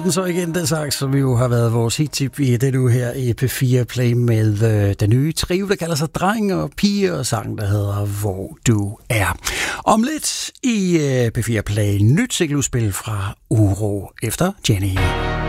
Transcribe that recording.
var den så igen, den sang, som jo har været vores hit-tip i den uge her i P4 Play med den nye trio, der kalder sig Dreng og Pige, og sang, der hedder Hvor du er. Om lidt i P4 Play nyt singeludspil fra Uro efter Jenny.